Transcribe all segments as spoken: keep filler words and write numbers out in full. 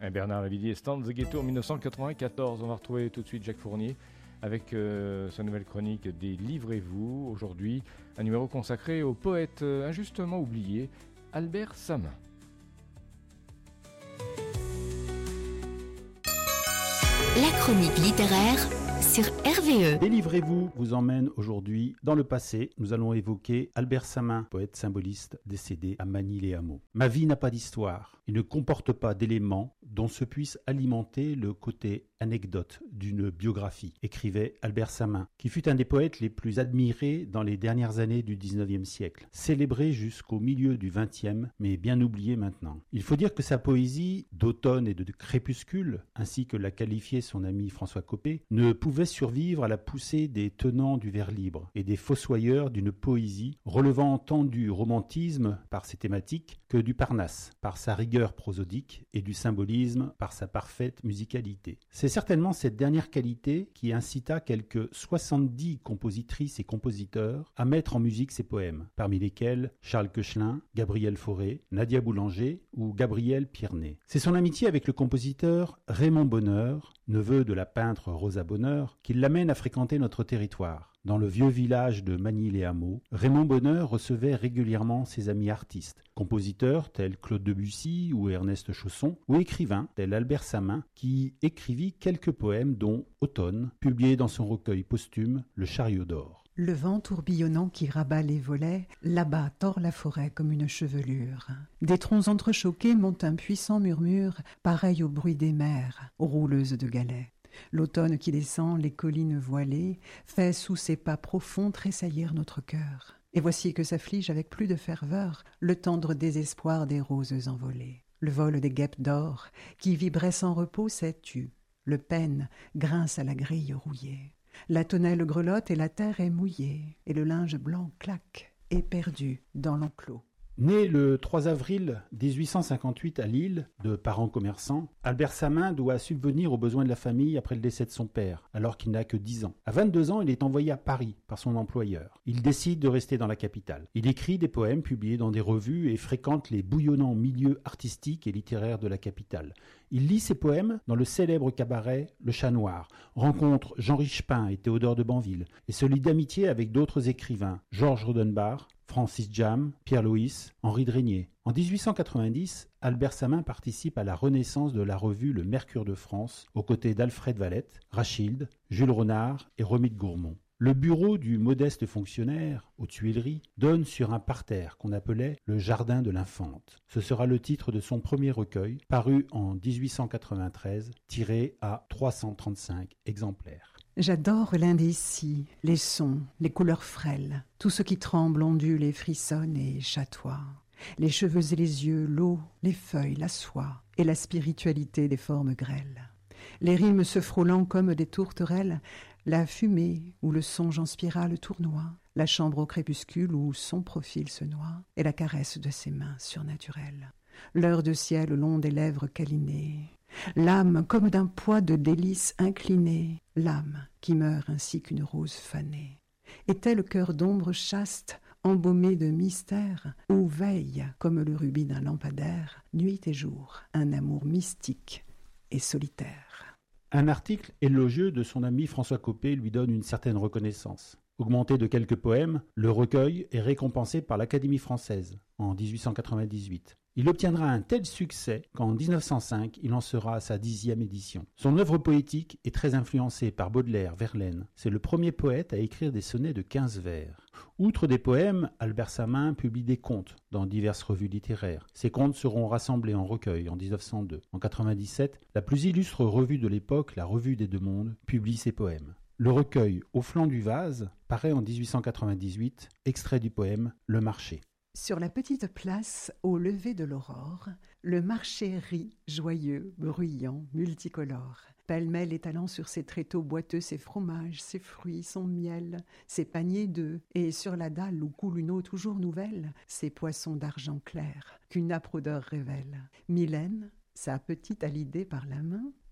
Bernard Lavilliers, Stand the Ghetto en dix-neuf cent quatre-vingt-quatorze. On va retrouver tout de suite Jacques Fournier avec euh, sa nouvelle chronique des Livrez-vous. Aujourd'hui, un numéro consacré au poète euh, injustement oublié, Albert Samin. La chronique littéraire sur R V E. Délivrez-vous vous emmène aujourd'hui dans le passé. Nous allons évoquer Albert Samin, poète symboliste décédé à Magny-les-Hameaux. Ma vie n'a pas d'histoire et ne comporte pas d'éléments dont se puisse alimenter le côté anecdote d'une biographie, écrivait Albert Samin, qui fut un des poètes les plus admirés dans les dernières années du dix-neuvième siècle, célébré jusqu'au milieu du vingtième, mais bien oublié maintenant. Il faut dire que sa poésie d'automne et de crépuscule, ainsi que l'a qualifié son ami François Coppée, ne pouvait survivre à la poussée des tenants du vers libre et des fossoyeurs d'une poésie relevant tant du romantisme par ses thématiques que du Parnasse par sa rigueur prosodique et du symbolisme par sa parfaite musicalité. C'est certainement cette dernière qualité qui incita quelques soixante-dix compositrices et compositeurs à mettre en musique ses poèmes, parmi lesquels Charles Koechlin, Gabriel Fauré, Nadia Boulanger ou Gabriel Pierné. C'est son amitié avec le compositeur Raymond Bonheur, neveu de la peintre Rosa Bonheur, qui l'amène à fréquenter notre territoire. Dans le vieux village de Magny-les-Hameaux, Raymond Bonheur recevait régulièrement ses amis artistes, compositeurs tels Claude Debussy ou Ernest Chausson, ou écrivains tels Albert Samin, qui écrivit quelques poèmes dont Automne, publié dans son recueil posthume Le Chariot d'or. Le vent tourbillonnant qui rabat les volets, là-bas tord la forêt comme une chevelure. Des troncs entrechoqués monte un puissant murmure, pareil au bruit des mers, rouleuses de galets. L'automne qui descend, les collines voilées, fait sous ses pas profonds tressaillir notre cœur. Et voici que s'afflige avec plus de ferveur le tendre désespoir des roses envolées. Le vol des guêpes d'or, qui vibrait sans repos, s'est tu. Le pêne grince à la grille rouillée. La tonnelle grelotte et la terre est mouillée, et le linge blanc claque, éperdu dans l'enclos. Né le trois avril dix-huit cent cinquante-huit à Lille, de parents commerçants, Albert Samin doit subvenir aux besoins de la famille après le décès de son père, alors qu'il n'a que dix ans. À vingt-deux ans, il est envoyé à Paris par son employeur. Il décide de rester dans la capitale. Il écrit des poèmes publiés dans des revues et fréquente les bouillonnants milieux artistiques et littéraires de la capitale. Il lit ses poèmes dans le célèbre cabaret Le Chat Noir, rencontre Jean Richepin et Théodore de Banville, et se lie d'amitié avec d'autres écrivains, Georges Rodenbach, Francis Jam, Pierre Louis, Henri Drégnier. En dix-huit cent quatre-vingt-dix, Albert Samin participe à la renaissance de la revue Le Mercure de France, aux côtés d'Alfred Valette, Rachilde, Jules Renard et Remy de Gourmont. Le bureau du modeste fonctionnaire, aux Tuileries, donne sur un parterre qu'on appelait le Jardin de l'Infante. Ce sera le titre de son premier recueil, paru en dix-huit cent quatre-vingt-treize, tiré à trois cent trente-cinq exemplaires. J'adore l'indécis, les sons, les couleurs frêles, tout ce qui tremble, ondule et frissonne et chatoie. Les cheveux et les yeux, l'eau, les feuilles, la soie et la spiritualité des formes grêles. Les rimes se frôlant comme des tourterelles, la fumée où le songe en spirale tournoie, la chambre au crépuscule où son profil se noie et la caresse de ses mains surnaturelles. L'heure de ciel au long des lèvres câlinées, l'âme comme d'un poids de délices incliné, l'âme qui meurt ainsi qu'une rose fanée. Était le cœur d'ombre chaste, embaumé de mystère, où veille, comme le rubis d'un lampadaire, nuit et jour, un amour mystique et solitaire. Un article élogieux de son ami François Coppée lui donne une certaine reconnaissance. Augmenté de quelques poèmes, le recueil est récompensé par l'Académie française en dix-huit cent quatre-vingt-dix-huit. Il obtiendra un tel succès qu'en dix-neuf cent cinq, il en sera à sa dixième édition. Son œuvre poétique est très influencée par Baudelaire, Verlaine. C'est le premier poète à écrire des sonnets de quinze vers. Outre des poèmes, Albert Samin publie des contes dans diverses revues littéraires. Ces contes seront rassemblés en recueil en dix-neuf cent deux. En quatre-vingt-dix-sept, la plus illustre revue de l'époque, la Revue des Deux Mondes, publie ses poèmes. Le recueil Au flanc du vase paraît en dix-huit cent quatre-vingt-dix-huit, extrait du poème Le Marché. Sur la petite place, au lever de l'aurore, le marché rit, joyeux, bruyant, multicolore. Pêle-mêle étalant sur ses tréteaux boiteux ses fromages, ses fruits, son miel, ses paniers d'œufs, et sur la dalle où coule une eau toujours nouvelle, ses poissons d'argent clair, qu'une âpre odeur révèle. Mylène, sa petite Alidée par la main,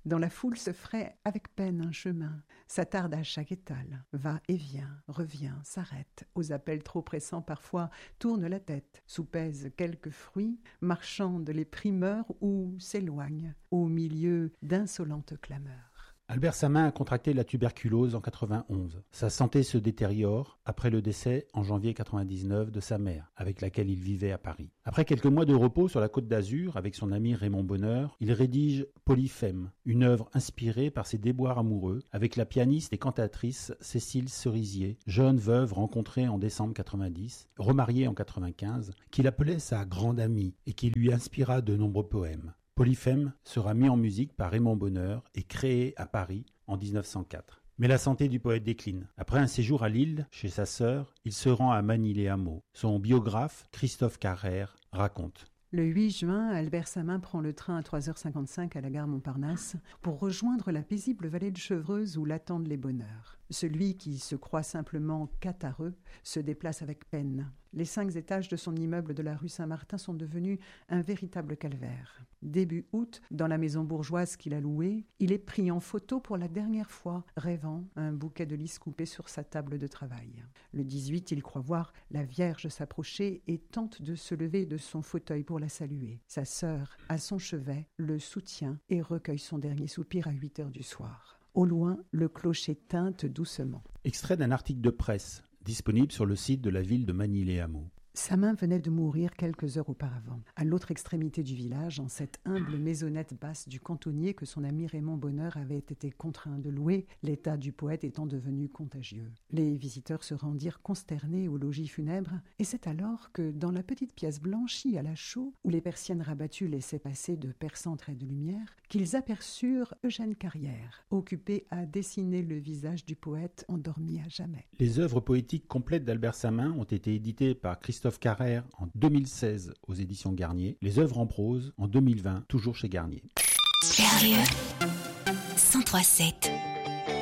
Dans la foule se ferait avec peine un chemin, s'attarde à chaque étal, va et vient, revient, s'arrête, aux appels trop pressants parfois, tourne la tête, soupèse quelques fruits, marchande les primeurs ou s'éloigne, au milieu d'insolentes clameurs. Albert Samin a contracté la tuberculose en quatre-vingt-onze. Sa santé se détériore après le décès en janvier quatre-vingt-dix-neuf de sa mère, avec laquelle il vivait à Paris. Après quelques mois de repos sur la Côte d'Azur avec son ami Raymond Bonheur, il rédige Polyphème, une œuvre inspirée par ses déboires amoureux avec la pianiste et cantatrice Cécile Cerisier, jeune veuve rencontrée en décembre quatre-vingt-dix, remariée en quatre-vingt-quinze, qu'il appelait sa grande amie et qui lui inspira de nombreux poèmes. Polyphème sera mis en musique par Raymond Bonheur et créé à Paris en dix-neuf cent quatre. Mais la santé du poète décline. Après un séjour à Lille, chez sa sœur, il se rend à Manille-les-Hameaux. Son biographe, Christophe Carrère, raconte. Le huit juin, Albert Samin prend le train à trois heures cinquante-cinq à la gare Montparnasse pour rejoindre la paisible vallée de Chevreuse où l'attendent les bonheurs. Celui qui se croit simplement catarreux se déplace avec peine. Les cinq étages de son immeuble de la rue Saint-Martin sont devenus un véritable calvaire. Début août, dans la maison bourgeoise qu'il a louée, il est pris en photo pour la dernière fois, rêvant un bouquet de lys coupé sur sa table de travail. Le dix-huit, il croit voir la Vierge s'approcher et tente de se lever de son fauteuil pour la saluer. Sa sœur, à son chevet, le soutient et recueille son dernier soupir à huit heures du soir. Au loin, le clocher teinte doucement. Extrait d'un article de presse disponible sur le site de la ville de Manille-les-Hameaux. Samin venait de mourir quelques heures auparavant. À l'autre extrémité du village, en cette humble maisonnette basse du cantonnier que son ami Raymond Bonheur avait été contraint de louer, l'état du poète étant devenu contagieux. Les visiteurs se rendirent consternés au logis funèbre, et c'est alors que, dans la petite pièce blanchie à la chaux, où les persiennes rabattues laissaient passer de perçants traits de lumière, qu'ils aperçurent Eugène Carrière, occupé à dessiner le visage du poète endormi à jamais. Les œuvres poétiques complètes d'Albert Samin ont été éditées par Christophe Carrère en deux mille seize aux éditions Garnier, les œuvres en prose en deux mille vingt, toujours chez Garnier. Curieux cent trois sept